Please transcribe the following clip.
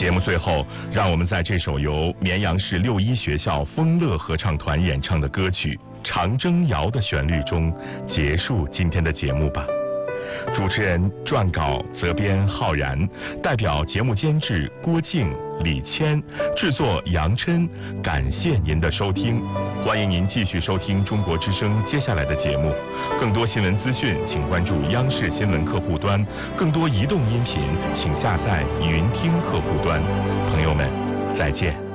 节目最后，让我们在这首由绵阳市六一学校丰乐合唱团演唱的歌曲《长征谣》的旋律中结束今天的节目吧。主持人撰稿责编浩然，代表节目监制郭静、李谦，制作杨琛，感谢您的收听，欢迎您继续收听中国之声接下来的节目。更多新闻资讯请关注央视新闻客户端，更多移动音频请下载云听客户端。朋友们，再见。